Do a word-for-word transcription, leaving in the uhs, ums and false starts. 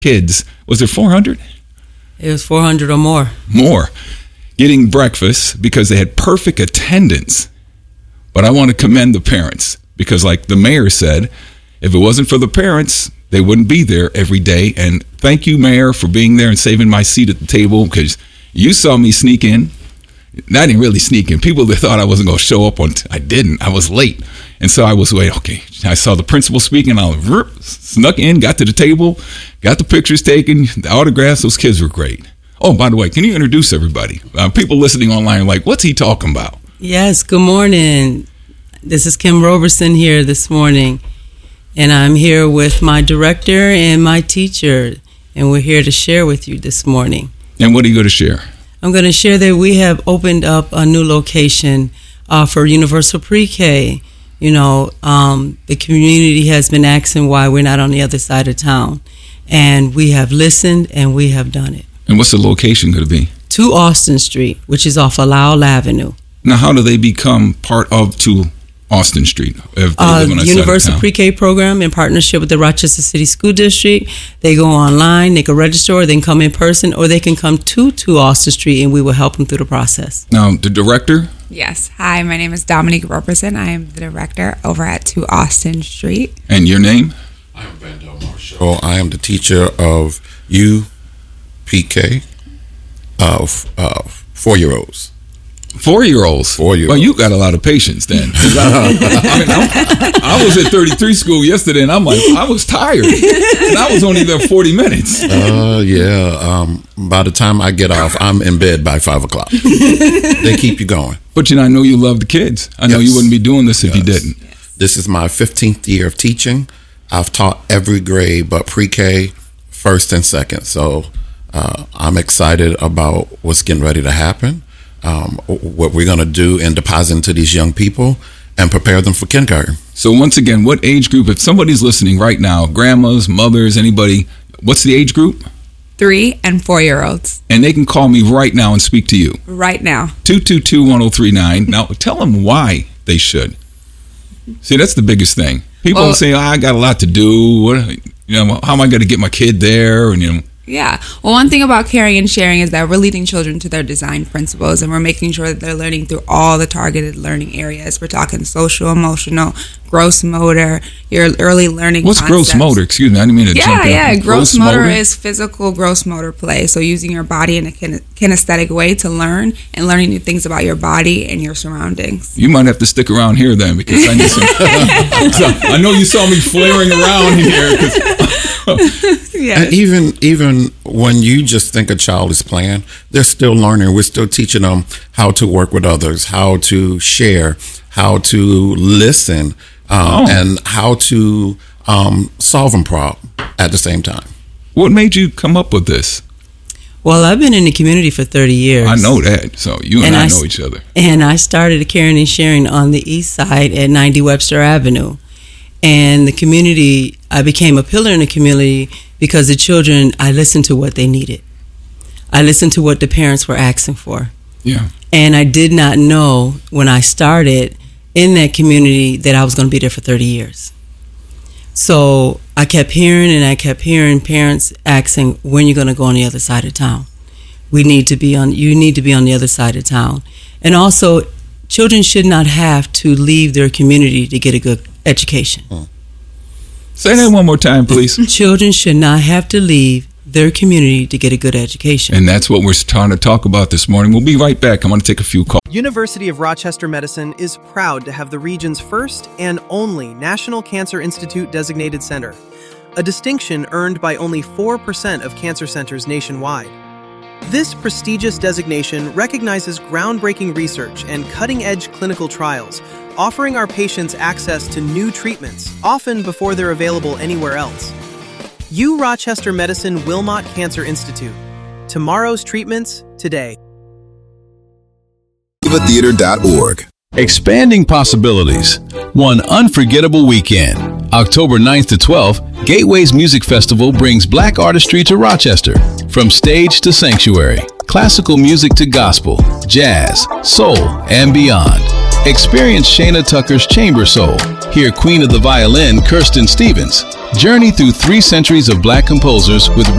kids. Was there four hundred? It was four hundred or more. More. Getting breakfast because they had perfect attendance. But I want to commend the parents because, like the mayor said, if it wasn't for the parents, they wouldn't be there every day. And thank you, Mayor, for being there and saving my seat at the table because you saw me sneak in. I didn't really sneak in. People that thought I wasn't going to show up on, t- I didn't. I was late. And so I was waiting. Okay, I saw the principal speaking. I was, snuck in, got to the table, got the pictures taken, the autographs. Those kids were great. Oh, by the way, can you introduce everybody? Uh, people listening online are like, what's he talking about? Yes, good morning. This is Kim Roberson here this morning. And I'm here with my director and my teacher. And we're here to share with you this morning. And what are you going to share? I'm going to share that we have opened up a new location uh, for Universal Pre-K. You know, um, the community has been asking why we're not on the other side of town. And we have listened and we have done it. And what's the location going to be? two Austin Street, which is off of Lowell Avenue. Now, how do they become part of two Austin Street? If they Uh, live on that Universal side of town? Pre-K program in partnership with the Rochester City School District. They go online, they can register, or they can come in person, or they can come to two Austin Street, and we will help them through the process. Now, the director? Yes. Hi, my name is Dominique Roberson. I am the director over at two Austin Street. And your name? I'm Vandell Marshall. I am the teacher of U P K of uh, four-year-olds. Four-year-olds. Four-year-olds. Well, you got a lot of patience then. 'Cause I, I, mean, I, I was at thirty-three school yesterday, and I'm like, I was tired. And I was only there forty minutes. Uh, yeah. Um, by the time I get off, I'm in bed by five o'clock. They keep you going. But, you know, I know you love the kids. I know Yes. you wouldn't be doing this if Yes. you didn't. This is my fifteenth year of teaching. I've taught every grade but pre-K, first and second. So uh, I'm excited about what's getting ready to happen. Um, what we're going to do and deposit into these young people and prepare them for kindergarten. So once again, what age group, if somebody's listening right now, grandmas, mothers, anybody, what's the age group? Three and four-year-olds. And they can call me right now and speak to you. Right now. two two two, one oh three nine. Now, tell them why they should. See, that's the biggest thing. People Well- say, oh, I got a lot to do. What, you know, how am I going to get my kid there? And, you know, Yeah. Well, one thing about caring and sharing is that we're leading children to their design principles, and we're making sure that they're learning through all the targeted learning areas. We're talking social, emotional, gross motor, your early learning what's concepts. gross motor? Excuse me, I didn't mean to Yeah, jump in. yeah. Gross, motor, is physical gross motor play. So using your body in a kin- kinesthetic way to learn and learning new things about your body and your surroundings. You might have to stick around here then because I need some. So, I know you saw me flaring around here. 'Cause Yes. And even even when you just think a child is playing, they're still learning. We're still teaching them how to work with others, how to share, how to listen, um, Oh. and how to um, solve a problem at the same time. What made you come up with this? Well, I've been in the community for thirty years. I know that. So you and, And I, I know s- each other. And I started caring and sharing on the east side at ninety Webster Avenue. And the community, I became a pillar in the community because the children, I listened to what they needed. I listened to what the parents were asking for. Yeah. And I did not know when I started in that community that I was going to be there for thirty years. So I kept hearing and I kept hearing parents asking, when you're going to go on the other side of town. We need to be on, you need to be on the other side of town. And also, children should not have to leave their community to get a good education. Say that one more time, please. Children should not have to leave their community to get a good education. And that's what we're trying to talk about this morning. We'll be right back. I'm going to take a few calls. University of Rochester Medicine is proud to have the region's first and only National Cancer Institute designated center, a distinction earned by only four percent of cancer centers nationwide. This prestigious designation recognizes groundbreaking research and cutting-edge clinical trials, offering our patients access to new treatments, often before they're available anywhere else. U Rochester Medicine Wilmot Cancer Institute. Tomorrow's treatments today. theater dot org. Expanding possibilities. One unforgettable weekend. October ninth to twelfth, Gateways Music Festival brings black artistry to Rochester. From stage to sanctuary, classical music to gospel, jazz, soul, and beyond. Experience Shana Tucker's Chamber Soul. Hear Queen of the Violin, Kirsten Stevens. Journey through three centuries of black composers with